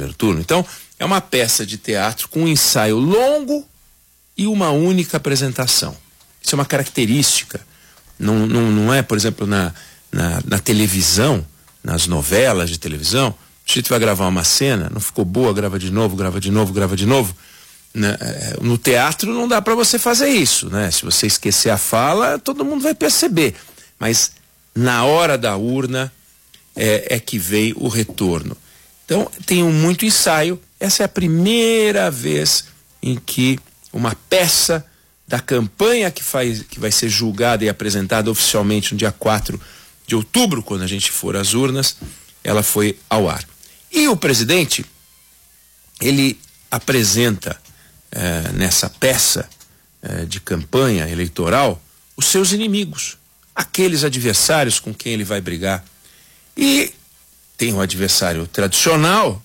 primeiro turno. Então, é uma peça de teatro com um ensaio longo e uma única apresentação. Isso é uma característica. Não é, por exemplo, na televisão, nas novelas de televisão, a gente vai gravar uma cena, não ficou boa, grava de novo, grava de novo, grava de novo. No teatro não dá para você fazer isso, né? Se você esquecer a fala, todo mundo vai perceber. Mas na hora da urna é que vem o retorno. Então, tem muito ensaio. Essa é a primeira vez em que uma peça da campanha que vai ser julgada e apresentada oficialmente no dia 4 de outubro, quando a gente for às urnas, ela foi ao ar. E o presidente, ele apresenta nessa peça de campanha eleitoral os seus inimigos, aqueles adversários com quem ele vai brigar. E tem o adversário tradicional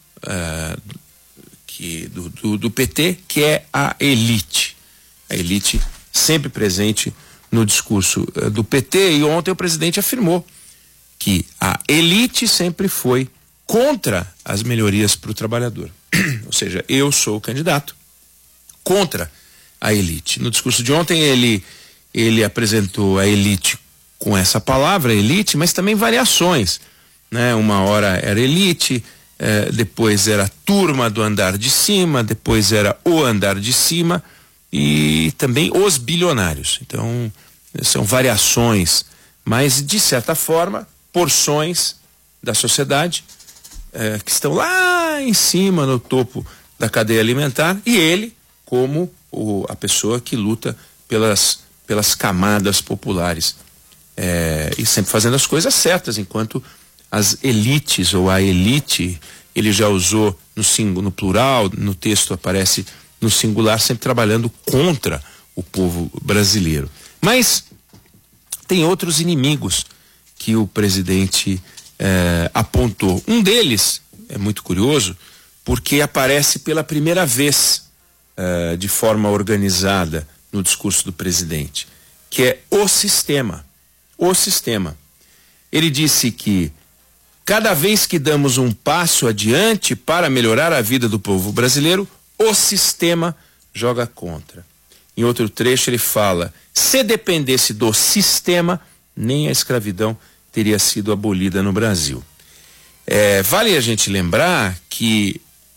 do PT, que é a elite. A elite sempre presente no discurso do PT, e ontem o presidente afirmou que a elite sempre foi contra as melhorias para o trabalhador. Ou seja, eu sou o candidato contra a elite. No discurso de ontem ele apresentou a elite com essa palavra, elite, mas também variações, né? Uma hora era elite, depois era a turma do andar de cima, depois era o andar de cima e também os bilionários. Então, são variações, mas de certa forma, porções da sociedade que estão lá em cima, no topo da cadeia alimentar, e ele como a pessoa que luta pelas camadas populares, e sempre fazendo as coisas certas, enquanto as elites, ou a elite, ele já usou no plural, no texto aparece no singular, sempre trabalhando contra o povo brasileiro. Mas tem outros inimigos que o presidente apontou. Um deles é muito curioso, porque aparece pela primeira vez de forma organizada no discurso do presidente, que é o sistema. O sistema. Ele disse que cada vez que damos um passo adiante para melhorar a vida do povo brasileiro, o sistema joga contra. Em outro trecho ele fala: se dependesse do sistema, nem a escravidão teria sido abolida no Brasil. Vale a gente lembrar que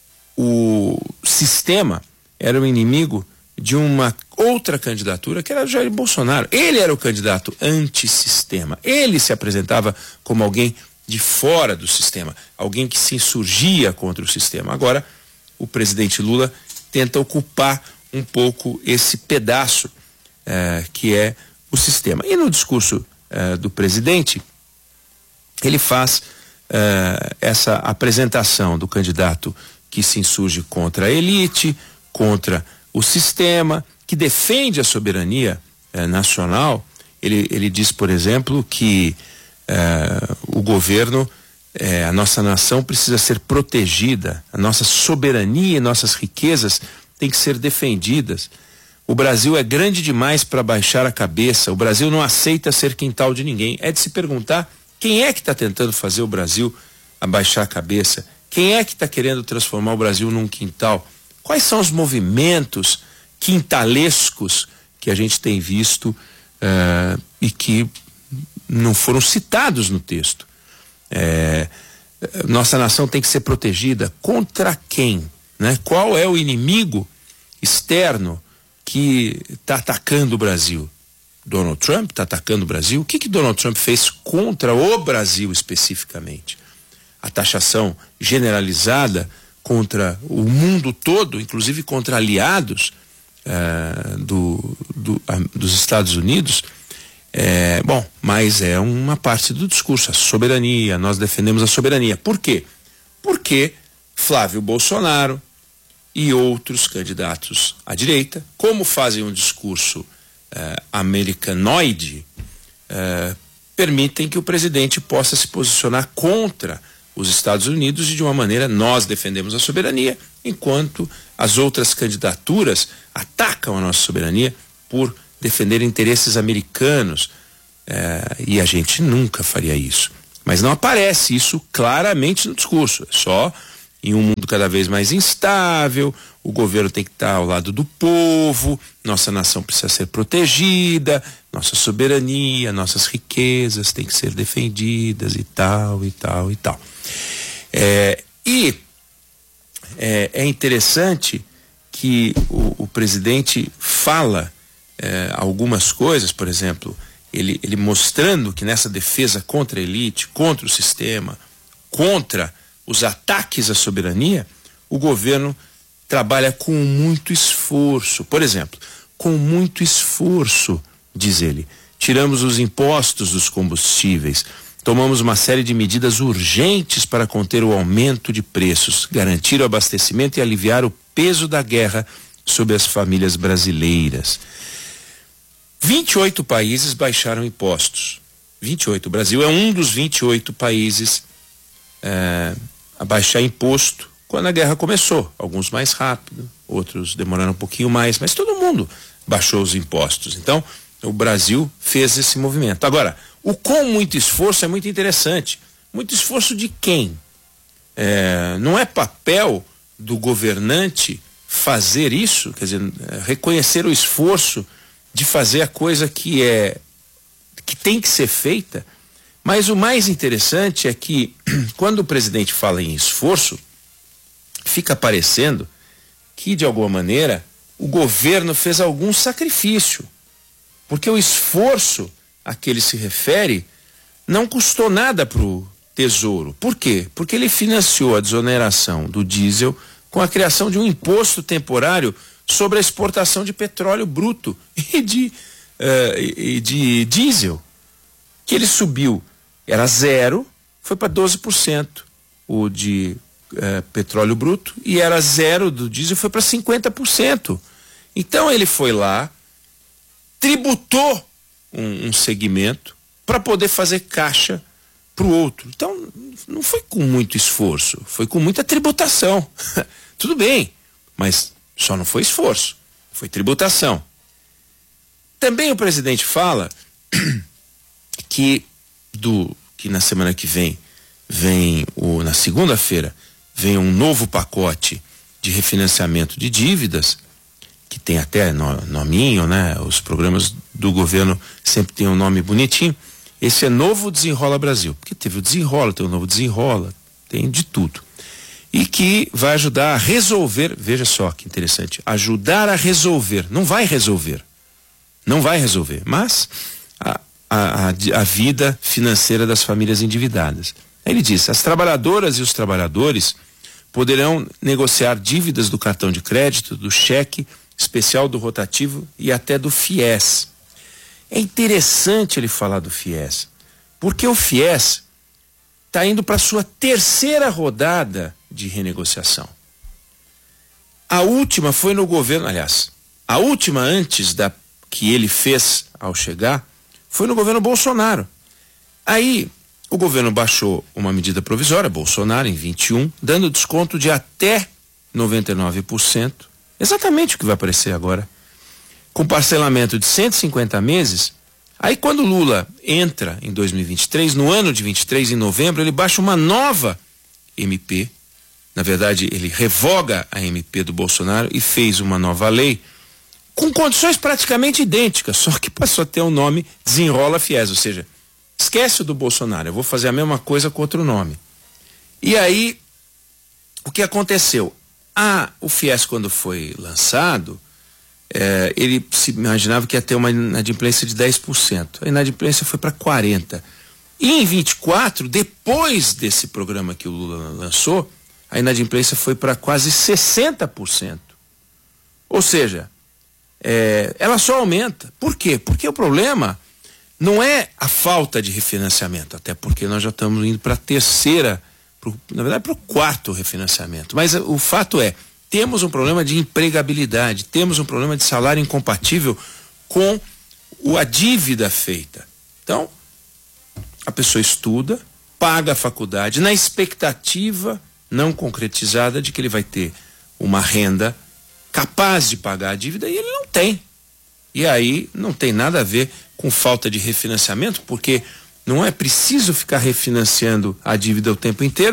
o sistema era o inimigo de uma outra candidatura, que era o Jair Bolsonaro. Ele era o candidato antissistema. Ele se apresentava como alguém de fora do sistema, alguém que se insurgia contra o sistema. Agora, o presidente Lula tenta ocupar um pouco esse pedaço que é o sistema. E no discurso do presidente, ele faz essa apresentação do candidato que se insurge contra a elite, contra o sistema, que defende a soberania nacional. Ele diz, por exemplo, que o governo, a nossa nação precisa ser protegida, a nossa soberania e nossas riquezas têm que ser defendidas. O Brasil é grande demais para baixar a cabeça, o Brasil não aceita ser quintal de ninguém. É de se perguntar quem é que está tentando fazer o Brasil abaixar a cabeça, quem é que está querendo transformar o Brasil num quintal. Quais são os movimentos quintalescos que a gente tem visto e que não foram citados no texto? Nossa nação tem que ser protegida contra quem, né? Qual é o inimigo externo que está atacando o Brasil? Donald Trump está atacando o Brasil? O que Donald Trump fez contra o Brasil especificamente? A taxação generalizada contra o mundo todo, inclusive contra aliados dos Estados Unidos, mas é uma parte do discurso, a soberania, nós defendemos a soberania. Por quê? Porque Flávio Bolsonaro e outros candidatos à direita, como fazem um discurso americanoide, permitem que o presidente possa se posicionar contra os Estados Unidos e de uma maneira nós defendemos a soberania, enquanto as outras candidaturas atacam a nossa soberania por defender interesses americanos, e a gente nunca faria isso. Mas não aparece isso claramente no discurso, é só em um mundo cada vez mais instável, o governo tem que estar ao lado do povo, nossa nação precisa ser protegida, nossa soberania, nossas riquezas têm que ser defendidas e tal, e tal, e tal. É interessante que o presidente fala algumas coisas, por exemplo, ele mostrando que nessa defesa contra a elite, contra o sistema, contra os ataques à soberania, o governo trabalha com muito esforço. Por exemplo, com muito esforço, diz ele, tiramos os impostos dos combustíveis, tomamos uma série de medidas urgentes para conter o aumento de preços, garantir o abastecimento e aliviar o peso da guerra sobre as famílias brasileiras. 28 países baixaram impostos. 28. O Brasil é um dos 28 países a baixar imposto quando a guerra começou. Alguns mais rápido, outros demoraram um pouquinho mais, mas todo mundo baixou os impostos. Então, o Brasil fez esse movimento. Agora, o com muito esforço é muito interessante. Muito esforço de quem? Não é papel do governante fazer isso, quer dizer, reconhecer o esforço de fazer a coisa que tem que ser feita. Mas o mais interessante é que quando o presidente fala em esforço, fica parecendo que de alguma maneira o governo fez algum sacrifício, porque o esforço a que ele se refere não custou nada para o Tesouro. Por quê? Porque ele financiou a desoneração do diesel com a criação de um imposto temporário sobre a exportação de petróleo bruto e de diesel, que ele subiu, era 0, foi para 12% o de petróleo bruto, e era 0 do diesel, foi para 50%. Então ele foi lá, tributou um segmento para poder fazer caixa para o outro. Então não foi com muito esforço, foi com muita tributação. Tudo bem, mas só não foi esforço, foi tributação. Também o presidente fala que na semana que vem na segunda-feira, vem um novo pacote de refinanciamento de dívidas, que tem até nominho, né? Os programas do governo sempre tem um nome bonitinho. Esse é Novo Desenrola Brasil, porque teve o Desenrola, tem o Novo Desenrola, tem de tudo. E que vai ajudar a resolver, veja só que interessante, ajudar a resolver, não vai resolver, mas a vida financeira das famílias endividadas. Aí ele diz, as trabalhadoras e os trabalhadores poderão negociar dívidas do cartão de crédito, do cheque especial, do rotativo e até do FIES. É interessante ele falar do FIES, porque o FIES está indo para a sua terceira rodada de renegociação. A última foi no governo, aliás, a última antes que ele fez ao chegar, foi no governo Bolsonaro. Aí o governo baixou uma medida provisória, Bolsonaro, em 21, dando desconto de até 99%, exatamente o que vai aparecer agora, com parcelamento de 150 meses. Aí quando Lula entra em 2023, no ano de 23, em novembro, ele baixa uma nova MP. Na verdade, ele revoga a MP do Bolsonaro e fez uma nova lei com condições praticamente idênticas, só que passou a ter o nome Desenrola FIES, ou seja, esquece o do Bolsonaro, eu vou fazer a mesma coisa com outro nome. E aí, o que aconteceu? O FIES, quando foi lançado, ele se imaginava que ia ter uma inadimplência de 10%. A inadimplência foi para 40%. E em 24, depois desse programa que o Lula lançou, a inadimplência foi para quase 60%. Ou seja, ela só aumenta. Por quê? Porque o problema não é a falta de refinanciamento, até porque nós já estamos indo para a terceira, na verdade para o quarto refinanciamento. Mas o fato é, temos um problema de empregabilidade, temos um problema de salário incompatível com a dívida feita. Então, a pessoa estuda, paga a faculdade, na expectativa não concretizada de que ele vai ter uma renda capaz de pagar a dívida, e ele não tem. E aí não tem nada a ver com falta de refinanciamento, porque não é preciso ficar refinanciando a dívida o tempo inteiro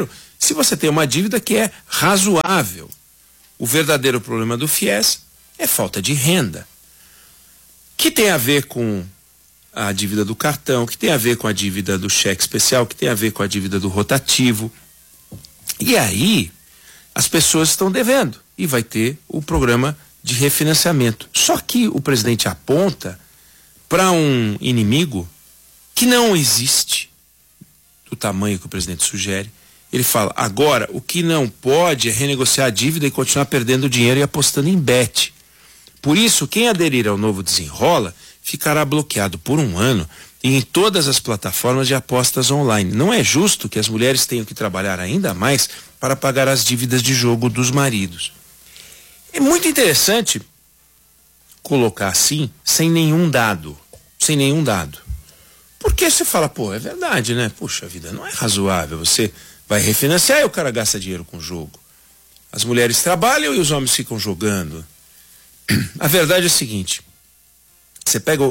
se você tem uma dívida que é razoável. O verdadeiro problema do FIES é falta de renda, que tem a ver com a dívida do cartão, que tem a ver com a dívida do cheque especial, que tem a ver com a dívida do rotativo. E aí, as pessoas estão devendo e vai ter o programa de refinanciamento. Só que o presidente aponta para um inimigo que não existe do tamanho que o presidente sugere. Ele fala, agora, o que não pode é renegociar a dívida e continuar perdendo dinheiro e apostando em bet. Por isso, quem aderir ao novo Desenrola ficará bloqueado por 1 ano e em todas as plataformas de apostas online. Não é justo que as mulheres tenham que trabalhar ainda mais para pagar as dívidas de jogo dos maridos. É muito interessante colocar assim, sem nenhum dado. Sem nenhum dado. Porque você fala, pô, é verdade, né? Puxa vida, não é razoável. Você vai refinanciar e o cara gasta dinheiro com o jogo. As mulheres trabalham e os homens ficam jogando. A verdade é o seguinte, você pega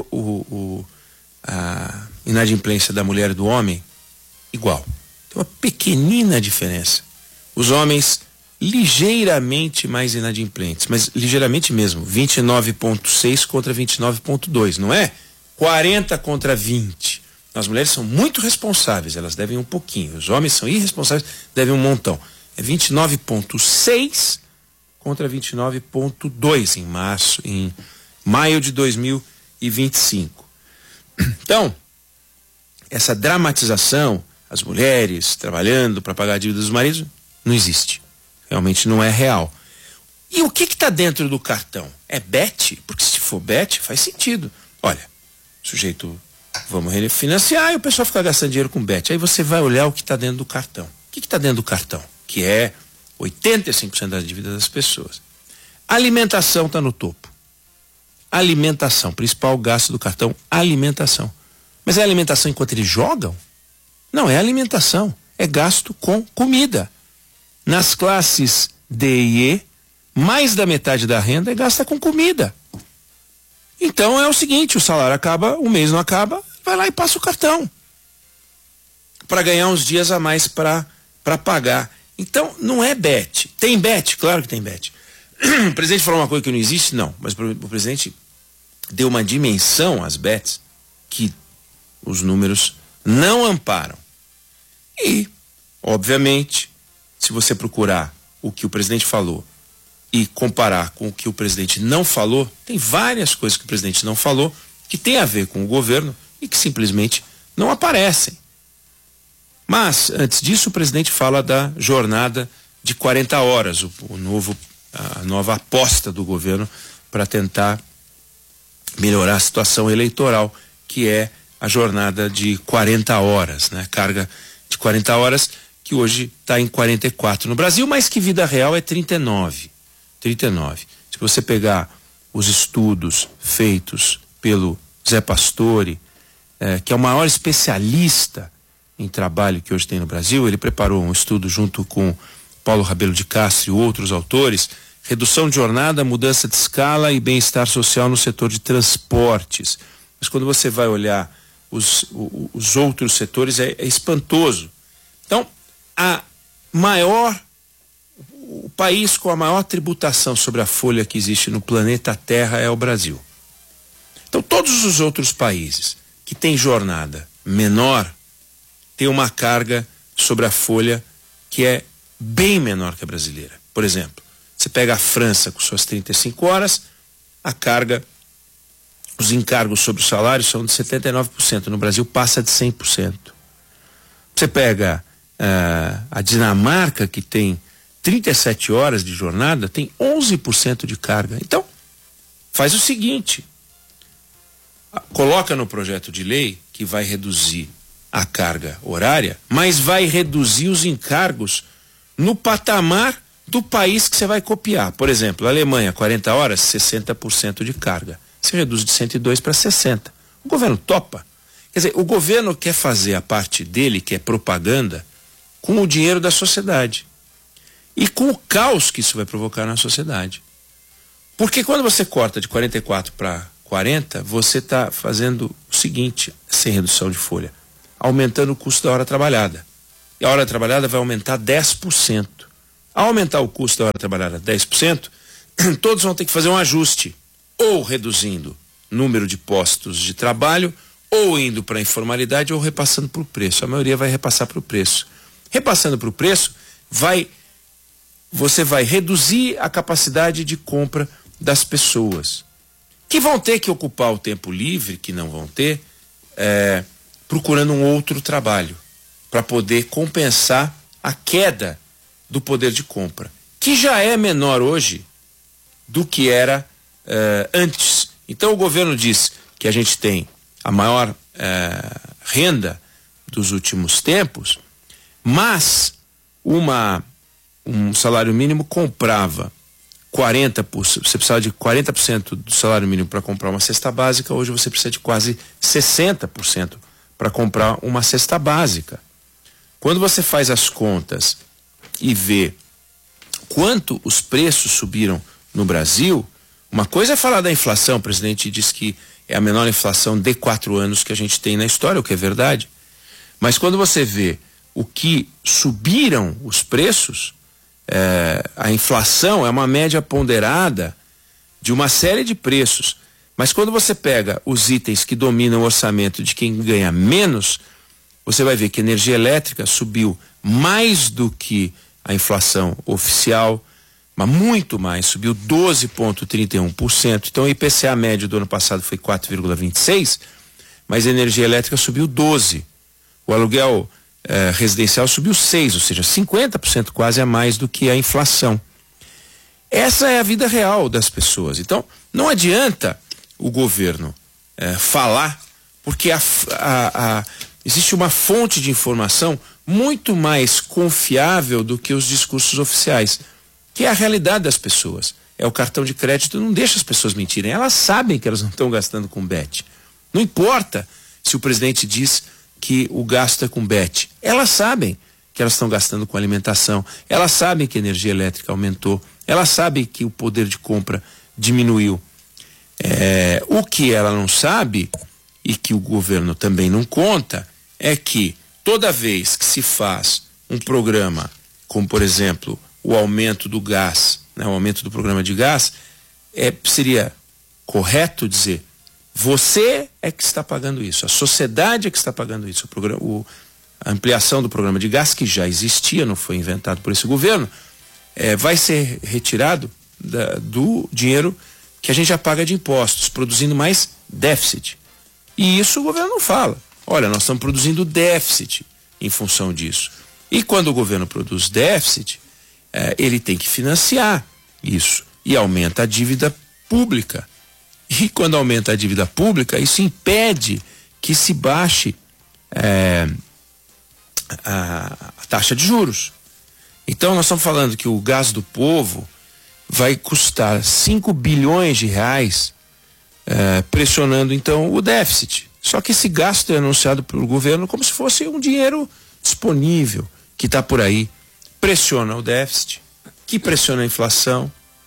a inadimplência da mulher e do homem, igual. Tem uma pequenina diferença. Os homens ligeiramente mais inadimplentes, mas ligeiramente mesmo, 29,6 contra 29,2, não é? 40 contra 20. As mulheres são muito responsáveis, elas devem um pouquinho. Os homens são irresponsáveis, devem um montão. É 29,6 contra 29,2 em maio de 2025. Então, essa dramatização, as mulheres trabalhando para pagar a dívida dos maridos, não existe. Realmente não é real. E o que está dentro do cartão? É bet? Porque se for bet, faz sentido. Olha, sujeito, vamos refinanciar e o pessoal fica gastando dinheiro com bet. Aí você vai olhar o que está dentro do cartão. O que está dentro do cartão? Que é 85% da dívida das pessoas. Alimentação está no topo. Alimentação, principal gasto do cartão, alimentação. Mas é alimentação enquanto eles jogam? Não, é alimentação. É gasto com comida. Nas classes D e E, mais da metade da renda é gasta com comida. Então é o seguinte, o salário acaba, o mês não acaba, vai lá e passa o cartão. Para ganhar uns dias a mais para pagar. Então, não é bet. Tem bet? Claro que tem bet. O presidente falou uma coisa que não existe? Não. Mas o presidente deu uma dimensão às bets que os números não amparam. E, obviamente, se você procurar o que o presidente falou e comparar com o que o presidente não falou, tem várias coisas que o presidente não falou que tem a ver com o governo e que simplesmente não aparecem. Mas, antes disso, o presidente fala da jornada de 40 horas, a nova aposta do governo para tentar melhorar a situação eleitoral, que é a jornada de 40 horas, né? Carga de 40 horas, que hoje está em 44 no Brasil, mas que vida real é 39. 39. Se você pegar os estudos feitos pelo Zé Pastore, que é o maior especialista em trabalho que hoje tem no Brasil, ele preparou um estudo junto com Paulo Rabelo de Castro e outros autores, redução de jornada, mudança de escala e bem-estar social no setor de transportes. Mas quando você vai olhar os outros setores, é espantoso. Então, o país com a maior tributação sobre a folha que existe no planeta Terra é o Brasil. Então, todos os outros países que têm jornada menor têm uma carga sobre a folha que é bem menor que a brasileira. Por exemplo, você pega a França com suas 35 horas, a carga, os encargos sobre o salário são de 79%. No Brasil passa de 100%. Você pega a Dinamarca, que tem 37 horas de jornada, tem 11% de carga. Então, faz o seguinte, coloca no projeto de lei que vai reduzir a carga horária, mas vai reduzir os encargos no patamar do país que você vai copiar. Por exemplo, a Alemanha, 40 horas, 60% de carga. Você reduz de 102 para 60. O governo topa. Quer dizer, o governo quer fazer a parte dele, que é propaganda, com o dinheiro da sociedade. E com o caos que isso vai provocar na sociedade. Porque quando você corta de 44 para 40, você está fazendo o seguinte, sem redução de folha, aumentando o custo da hora trabalhada. e a hora trabalhada vai aumentar 10%. Ao aumentar o custo da hora trabalhada 10%, todos vão ter que fazer um ajuste, ou reduzindo o número de postos de trabalho, ou indo para a informalidade, ou repassando para o preço. A maioria vai repassar para o preço. Repassando para o preço, você vai reduzir a capacidade de compra das pessoas, que vão ter que ocupar o tempo livre, que não vão ter, procurando um outro trabalho, para poder compensar a queda do poder de compra, que já é menor hoje do que era antes. Então o governo diz que a gente tem a maior renda dos últimos tempos, mas um salário mínimo comprava 40%, você precisava de 40% do salário mínimo para comprar uma cesta básica, hoje você precisa de quase 60% para comprar uma cesta básica. Quando você faz as contas e vê quanto os preços subiram no Brasil, uma coisa é falar da inflação, o presidente diz que é a menor inflação de 4 anos que a gente tem na história, o que é verdade, mas quando você vê o que subiram os preços, a inflação é uma média ponderada de uma série de preços, mas quando você pega os itens que dominam o orçamento de quem ganha menos, você vai ver que a energia elétrica subiu mais do que a inflação oficial, mas muito mais, subiu 12,31%. Então o IPCA médio do ano passado foi 4,26%, mas a energia elétrica subiu 12%. O aluguel residencial subiu 6%, ou seja, 50% quase a mais do que a inflação. Essa é a vida real das pessoas. Então, não adianta o governo falar, porque existe uma fonte de informação muito mais confiável do que os discursos oficiais, que é a realidade das pessoas. O cartão de crédito não deixa as pessoas mentirem. Elas sabem que elas não estão gastando com bet. Não importa se o presidente diz que o gasto é com bet. Elas sabem que elas estão gastando com alimentação. Elas sabem que a energia elétrica aumentou. Elas sabem que o poder de compra diminuiu. O que ela não sabe, e que o governo também não conta, é que toda vez que se faz um programa, como por exemplo o aumento do gás, o aumento do programa de gás, seria correto dizer: você é que está pagando isso, a sociedade é que está pagando isso. A ampliação do programa de gás, que já existia, não foi inventado por esse governo, vai ser retirado do dinheiro que a gente já paga de impostos, produzindo mais déficit. E isso o governo não fala. Olha, nós estamos produzindo déficit em função disso. E quando o governo produz déficit, ele tem que financiar isso. E aumenta a dívida pública. E quando aumenta a dívida pública, isso impede que se baixe a taxa de juros. Então nós estamos falando que o gás do povo vai custar 5 bilhões de reais, pressionando então o déficit. Só que esse gasto é anunciado pelo governo como se fosse um dinheiro disponível, que está por aí, pressiona o déficit, que pressiona a inflação,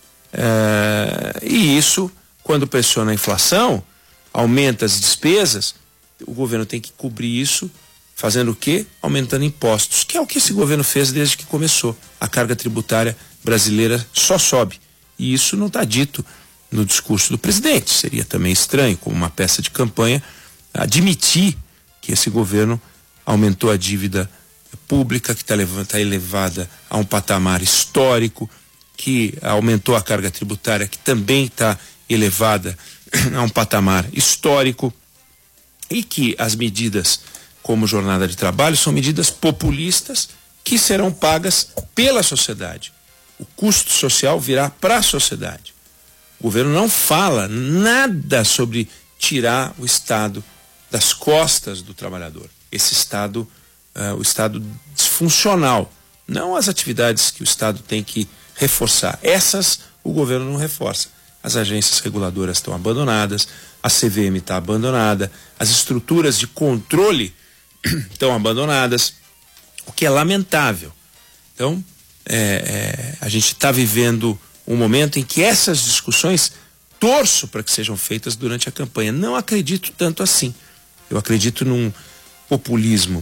e isso, quando pressiona a inflação, aumenta as despesas, o governo tem que cobrir isso, fazendo o quê? Aumentando impostos, que é o que esse governo fez desde que começou. A carga tributária brasileira só sobe, e isso não está dito no discurso do presidente. Seria também estranho, como uma peça de campanha, admitir que esse governo aumentou a dívida pública, que está elevada a um patamar histórico, que aumentou a carga tributária, que também está elevada a um patamar histórico, e que as medidas como jornada de trabalho são medidas populistas que serão pagas pela sociedade. O custo social virá para a sociedade. O governo não fala nada sobre tirar o Estado das costas do trabalhador. Esse Estado, o Estado disfuncional, não as atividades que o Estado tem que reforçar. Essas o governo não reforça. As agências reguladoras estão abandonadas, a CVM está abandonada, as estruturas de controle estão abandonadas, o que é lamentável. Então, a gente está vivendo um momento em que essas discussões torço para que sejam feitas durante a campanha. Não acredito tanto assim. Eu acredito num populismo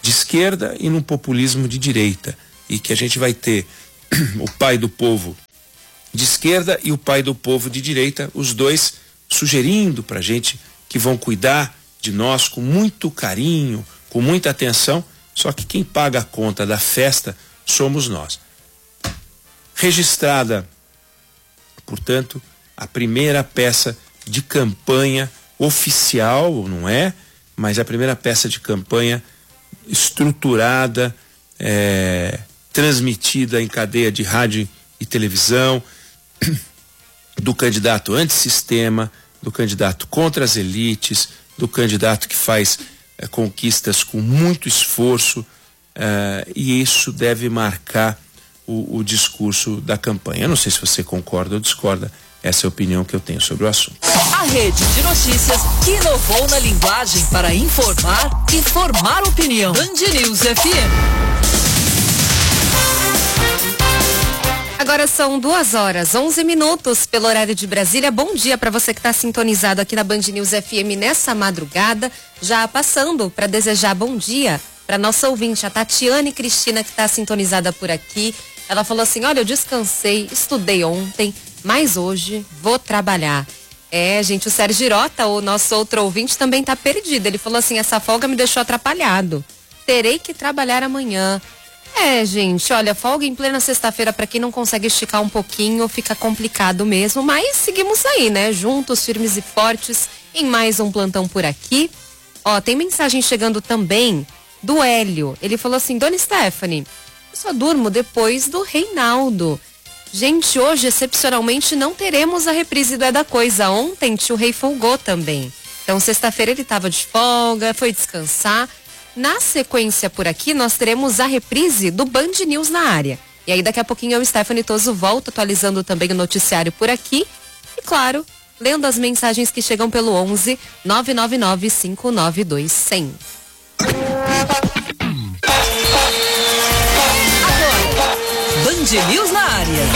de esquerda e num populismo de direita. E que a gente vai ter o pai do povo de esquerda e o pai do povo de direita, os dois sugerindo pra gente que vão cuidar de nós com muito carinho, com muita atenção, só que quem paga a conta da festa somos nós. Registrada, portanto, a primeira peça de campanha oficial, não é? Mas a primeira peça de campanha estruturada, transmitida em cadeia de rádio e televisão, do candidato antissistema, do candidato contra as elites, do candidato que faz conquistas com muito esforço, e isso deve marcar o discurso da campanha. Eu não sei se você concorda ou discorda, essa é a opinião que eu tenho sobre o assunto. A rede de notícias que inovou na linguagem para informar e formar opinião. Band News FM. Agora são 2h11 pelo horário de Brasília. Bom dia para você que está sintonizado aqui na Band News FM nessa madrugada. Já passando para desejar bom dia para nossa ouvinte, a Tatiane Cristina, que está sintonizada por aqui. Ela falou assim: olha, eu descansei, estudei ontem, mas hoje vou trabalhar. Gente, o Sérgio Girota, o nosso outro ouvinte, também tá perdido. Ele falou assim: essa folga me deixou atrapalhado. Terei que trabalhar amanhã. Gente, olha, folga em plena sexta-feira para quem não consegue esticar um pouquinho, fica complicado mesmo, mas seguimos aí, né? Juntos, firmes e fortes, em mais um plantão por aqui. Tem mensagem chegando também do Hélio. Ele falou assim: Dona Stephanie, eu só durmo depois do Reinaldo. Gente, hoje, excepcionalmente, não teremos a reprise do É da Coisa. Ontem, tio Rei folgou também. Então, sexta-feira ele estava de folga, foi descansar. Na sequência por aqui, nós teremos a reprise do Band News na área. E aí, daqui a pouquinho, eu, Stephanie Toso, volto atualizando também o noticiário por aqui. E, claro, lendo as mensagens que chegam pelo 11 999 592 100. Band News na área.